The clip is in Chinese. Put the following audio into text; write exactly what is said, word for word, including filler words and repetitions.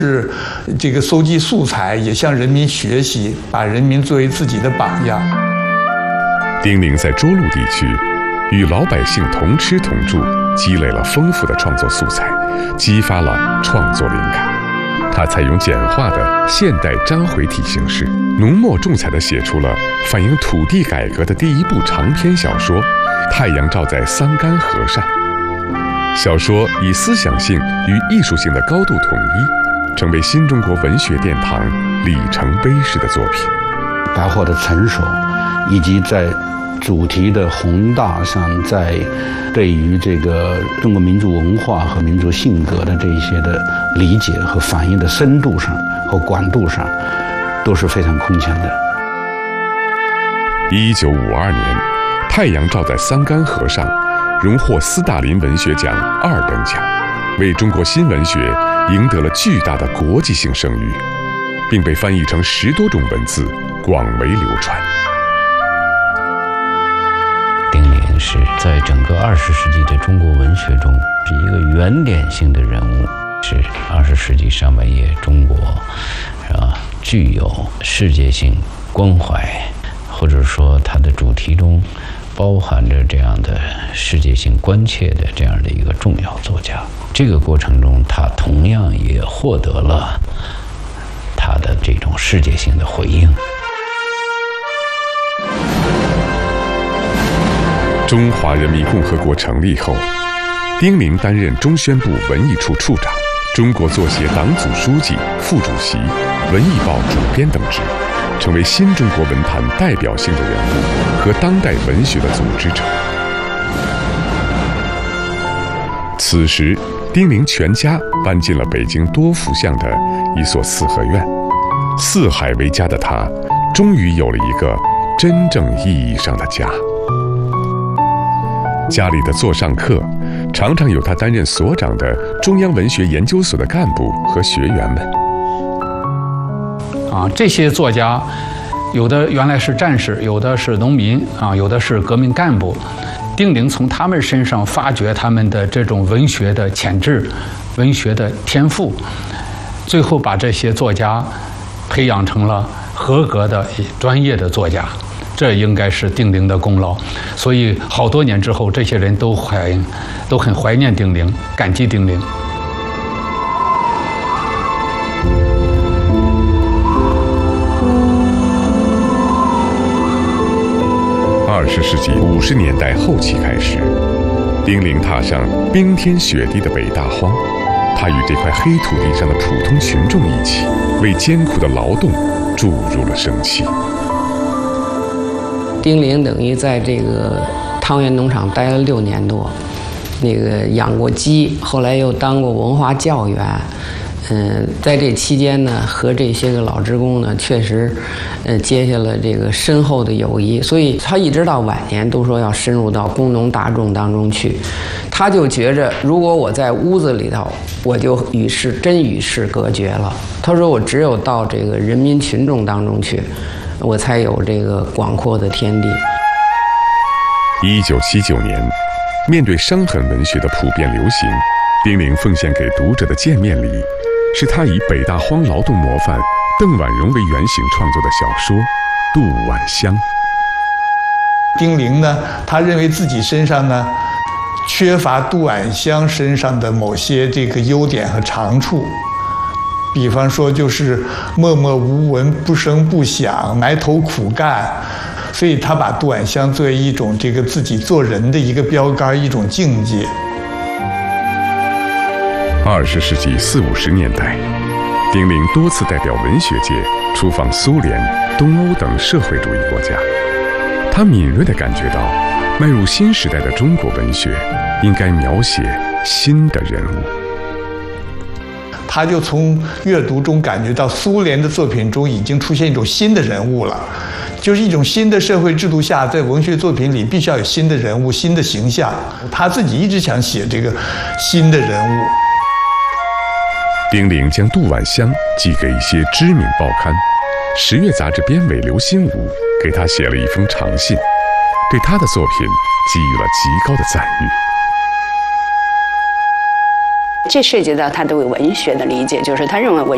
是这个搜集素材，也向人民学习，把人民作为自己的榜样。 丁玲在涿鹿地区与老百姓同吃同住，积累了丰富的创作素材，激发了创作灵感。他采用简化的现代章回体形式，浓墨重彩地写出了反映土地改革的第一部长篇小说《太阳照在桑干河上》。小说以思想性与艺术性的高度统一，成为新中国文学殿堂里程碑式的作品。 白话的成熟，以及在主题的宏大上，在对于这个中国民族文化和民族性格的这一些的理解和反映的深度上和广度上，都是非常空前的。 一九五二年，《太阳照在桑干河上》荣获斯大林文学奖二等奖，为中国新文学赢得了巨大的国际性声誉，并被翻译成十多种文字，广为流传。 丁玲是在整个二十世纪的中国文学中是一个原点性的人物，是二十世纪上半叶中国是吧具有世界性关怀，或者说它的主题中包含着这样的世界性关切的这样的一个重要作家。这个过程中，他同样也获得了他的这种世界性的回应。 中华人民共和国成立后，丁玲担任中宣部文艺处处长、中国作协党组书记、副主席、文艺报主编等职，成为新中国文坛代表性的人物和当代文学的组织者。此时，丁玲全家搬进了北京多福巷的一所四合院，四海为家的他，终于有了一个真正意义上的家。家里的座上客，常常有他担任所长的中央文学研究所的干部和学员们。 啊，这些作家，有的原来是战士，有的是农民啊，有的是革命干部。丁玲从他们身上发掘他们的这种文学的潜质、文学的天赋，最后把这些作家培养成了合格的专业的作家。这应该是丁玲的功劳，所以好多年之后，这些人都怀都很怀念丁玲，感激丁玲。 二十世纪五十年代后期开始，丁玲踏上冰天雪地的北大荒，他与这块黑土地上的普通群众一起，为艰苦的劳动注入了生气。 丁玲等于在这个汤圆农场待了六年多，那个养过鸡，后来又当过文化教员。嗯，在这期间呢，和这些个老职工呢，确实，呃，结下了这个深厚的友谊。所以他一直到晚年都说要深入到工农大众当中去。他就觉着，如果我在屋子里头，我就与世真与世隔绝了。他说，我只有到这个人民群众当中去，我才有这个广阔的天地。 一九七九年，面对伤痕文学的普遍流行，丁玲奉献给读者的见面礼，是他以北大荒劳动模范邓婉容为原型创作的小说《杜晚香》。 丁玲呢，他认为自己身上呢，缺乏杜晚香身上的某些这个优点和长处。比方说，就是默默无闻、不声不响、埋头苦干，所以他把杜晚香作为一种这个自己做人的一个标杆、一种境界。 二十世纪四五十年代，丁玲多次代表文学界出访苏联、东欧等社会主义国家，他敏锐地感觉到，迈入新时代的中国文学应该描写新的人物。 他就从阅读中感觉到，苏联的作品中已经出现一种新的人物了，就是一种新的社会制度下，在文学作品里必须要有新的人物、新的形象。他自己一直想写这个新的人物。 丁玲将杜晚香寄给一些知名报刊，十月杂志编委刘心武给他写了一封长信，对他的作品给予了极高的赞誉。 这涉及到他对文学的理解，就是他认为文